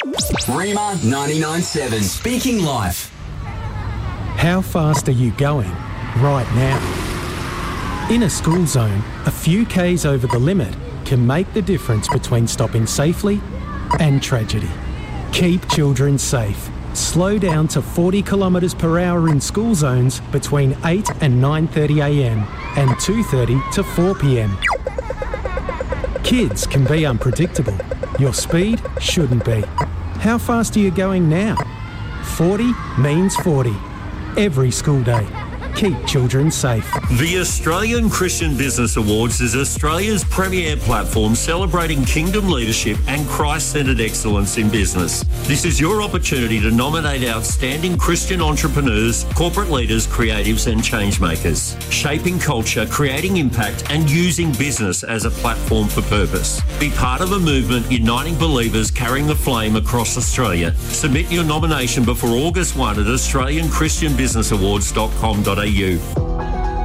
Rima 99.7. Speaking life. How fast are you going right now? In a school zone, a few Ks over the limit can make the difference between stopping safely and tragedy. Keep children safe. Slow down to 40 kilometres per hour in school zones between 8 and 9:30am and 2:30 to 4pm. Kids can be unpredictable. Your speed shouldn't be. How fast are you going now? 40 means 40. Every school day. Keep children safe. The Australian Christian Business Awards is Australia's premier platform celebrating kingdom leadership and Christ-centred excellence in business. This is your opportunity to nominate outstanding Christian entrepreneurs, corporate leaders, creatives and changemakers, shaping culture, creating impact and using business as a platform for purpose. Be part of a movement uniting believers carrying the flame across Australia. Submit your nomination before August 1 at AustralianChristianBusinessAwards.com.au.